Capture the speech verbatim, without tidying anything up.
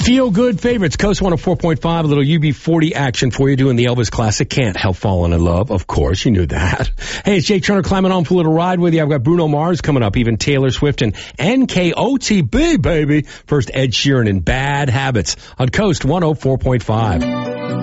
Feel good favorites. Coast one oh four point five, a little U B forty action for you doing the Elvis classic. Can't help falling in love. Of course, you knew that. Hey, it's Jake Turner climbing on for a little ride with you. I've got Bruno Mars coming up, even Taylor Swift and N K O T B, baby. First, Ed Sheeran and Bad Habits on Coast one oh four point five.